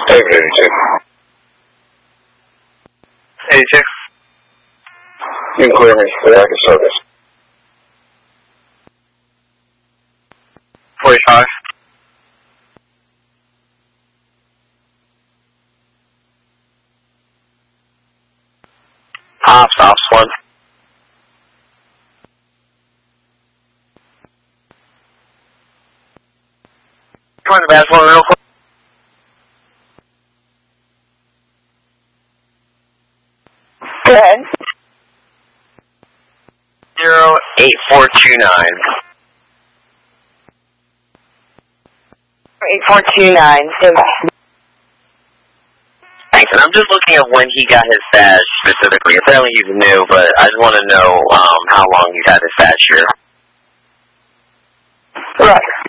David 82. 82. You can clear me for active service. 45. Ops 1. Come on, the basketball real quick. Go ahead. 08429. 8429. Thanks, and I'm just looking at when he got his badge specifically. Apparently he's new, but I just want to know how long he's had his badge here. Right.